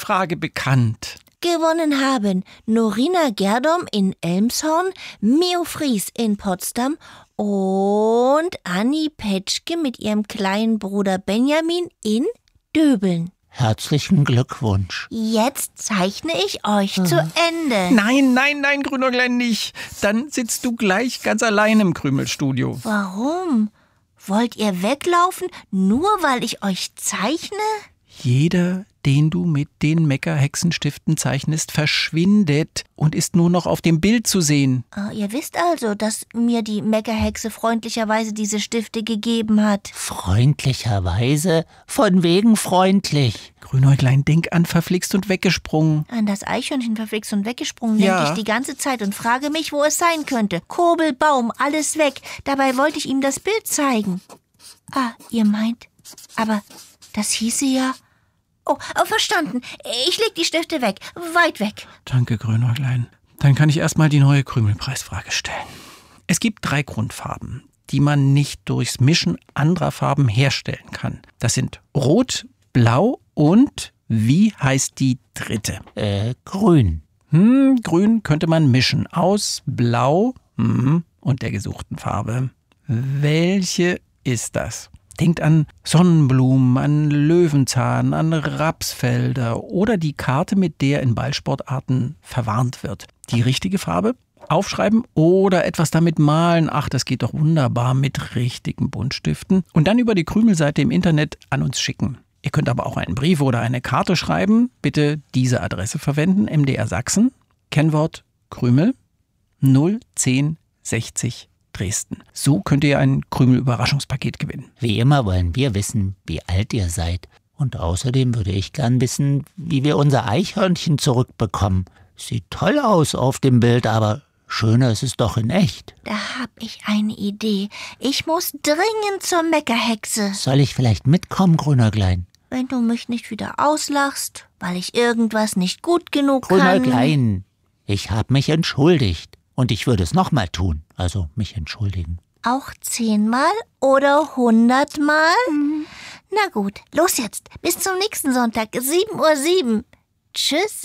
Preisfrage bekannt. Gewonnen haben Norina Gerdom in Elmshorn, Mio Fries in Potsdam und Anni Petschke mit ihrem kleinen Bruder Benjamin in Döbeln. Herzlichen Glückwunsch. Jetzt zeichne ich euch zu Ende. Nein, Grünäuglein, nicht. Dann sitzt du gleich ganz allein im Krümelstudio. Warum? Wollt ihr weglaufen, nur weil ich euch zeichne? Jeder, den du mit den Meckerhexenstiften zeichnest, verschwindet und ist nur noch auf dem Bild zu sehen. Ihr wisst also, dass mir die Meckerhexe freundlicherweise diese Stifte gegeben hat. Freundlicherweise? Von wegen freundlich. Grünäuglein, denk an verflixt und weggesprungen. An das Eichhörnchen verflixt und weggesprungen Ja. denke ich die ganze Zeit und frage mich, wo es sein könnte. Kurbel, Baum, alles weg. Dabei wollte ich ihm das Bild zeigen. Ihr meint, aber das hieße ja... Oh, verstanden. Ich leg die Stifte weg. Weit weg. Danke, Grünäuglein. Dann kann ich erstmal die neue Krümelpreisfrage stellen. Es gibt 3 Grundfarben, die man nicht durchs Mischen anderer Farben herstellen kann. Das sind Rot, Blau und wie heißt die dritte? Grün. Grün könnte man mischen aus Blau und der gesuchten Farbe. Welche ist das? Denkt an Sonnenblumen, an Löwenzahn, an Rapsfelder oder die Karte, mit der in Ballsportarten verwarnt wird. Die richtige Farbe? Aufschreiben oder etwas damit malen. Ach, das geht doch wunderbar mit richtigen Buntstiften. Und dann über die Krümelseite im Internet an uns schicken. Ihr könnt aber auch einen Brief oder eine Karte schreiben. Bitte diese Adresse verwenden. MDR Sachsen, Kennwort Krümel 01060 Dresden. So könnt ihr ein Krümel-Überraschungspaket gewinnen. Wie immer wollen wir wissen, wie alt ihr seid. Und außerdem würde ich gern wissen, wie wir unser Eichhörnchen zurückbekommen. Sieht toll aus auf dem Bild, aber schöner ist es doch in echt. Da hab ich eine Idee. Ich muss dringend zur Meckerhexe. Soll ich vielleicht mitkommen, Grünäuglein? Wenn du mich nicht wieder auslachst, weil ich irgendwas nicht gut genug kann. Grünäuglein, ich habe mich entschuldigt. Und ich würde es nochmal tun, also mich entschuldigen. Auch 10-mal oder 100-mal? Na gut, los jetzt. Bis zum nächsten Sonntag, 7:07 Uhr. Tschüss.